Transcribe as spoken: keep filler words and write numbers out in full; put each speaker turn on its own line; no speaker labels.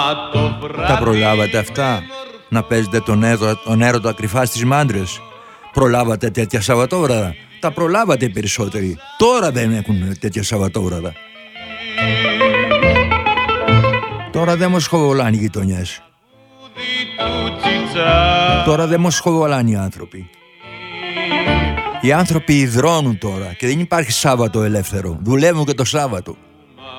Τα προλάβατε αυτά? Να παίζετε τον έρωτα, τον έρωτα κρυφά στις μάντρες? Προλάβατε τέτοια Σαββατόβραδα? Τα προλάβατε οι περισσότεροι. Τώρα δεν έχουν τέτοια Σαββατόβραδα. Τώρα δεν μας σχοβολάνε οι γειτονιές. Τώρα δεν μας σχοβολάνε οι άνθρωποι. Οι άνθρωποι υδρώνουν τώρα και δεν υπάρχει Σάββατο ελεύθερο. Δουλεύουν και το Σάββατο.